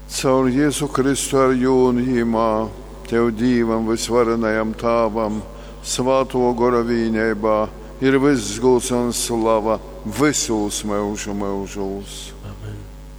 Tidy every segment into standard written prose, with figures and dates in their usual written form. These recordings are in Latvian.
Caur Jēzu Kristu ar jūnījumā, Tev Dīvam visvarenajam Tāvam, Svāto Gora vīņeibā, ir viss gods un slava visos mūžu mūžos. Amen.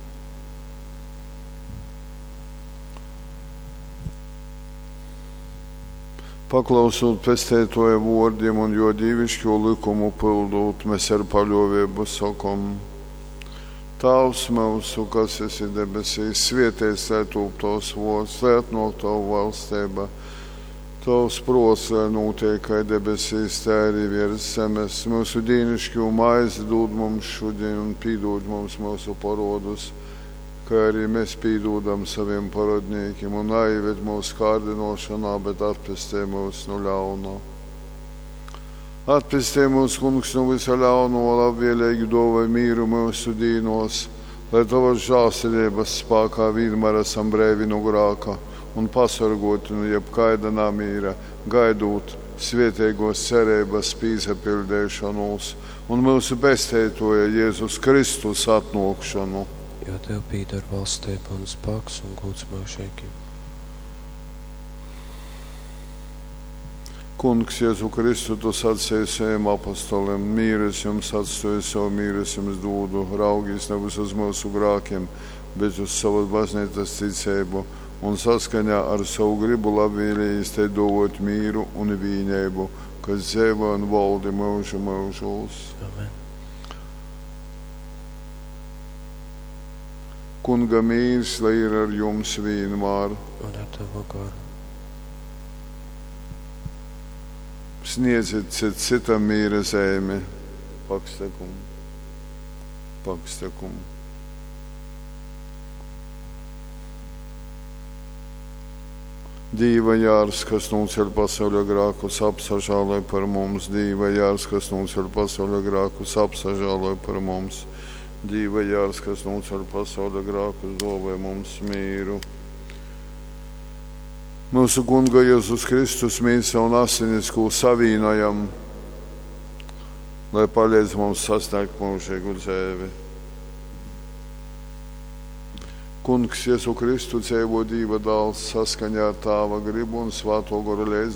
Paklausot pestētoja vārdiem un jo dīvišķo likumu pildot, mēs ar paļāvību sakam: Tēvs mūsu, kas esi debesīs, svētīts lai top tavs vārds, lai atnāk tava valstība. Tavs prāts, lai notiek kā debesīs, tā arī virs zemes. Mūsu dienascho maizi dod mums šodien un piedod mums mūsu parodus, kā arī mēs piedodam saviem parodniekiem, un neieved mūsu kārdinošanā, bet atpestī mūs no ļauna. Atpestī mūs, Kungs, no visa ļauno, labvēlīgi dāvāj mīru mūsu dīnos, lai tavas žēlsirdības spēkā vienmēr esam brīvi no grēka un pasargoti no jebkaida namīra, gaidot svētīgos cerības piesapildīšanos un mūsu pestētoja Jēzus Kristus atnākšanu. Jo Tev pieder valstība un spēks un gods mūžīgi. Kungs, Jēzu Kristu, Tu sacīji saviem apostoliem: mīres jums atstāju, savu mīres jums dodu, raugīs nevis uz mūsu grēkiem, bet uz savas baznīcas ticību, un saskaņā ar savu gribu labvēlīgi te dot mīru un vienību, kas dzīvo un valda mūžu mūžos. Amen. Kunga mīrs, lai ir ar jums vienmēr. Un ar Tavu garu. Sniedziet citam mīra zemi, pakstekumu, pakstekumu. Dīva jārs, kas noceļ pasaules grēkus, apsažāloj par mums. Dīva jārs, kas noceļ pasaules grēkus, apsažāloj par mums. Dīva jārs, kas noceļ pasaules grēkus, dāvāj mums mīru. Mūsu Kunga Jēzus Kristus mīsa un asinis, ko savīnojam, lai palīdz mums sasniegt mūžīgu dzīvi. Kungs, Jēzu Kristu, dzīvo Dieva dēls, saskaņā ar Tava gribu un Svāto Garu